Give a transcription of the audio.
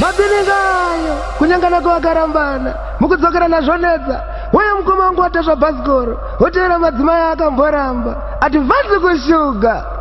mabinikayo kunyangana kuvakarambana mukudzokera nazvonedza uye mukoma wangu watezva bhasikoro woteera madzimai akamboramba ati vhadzi kushuga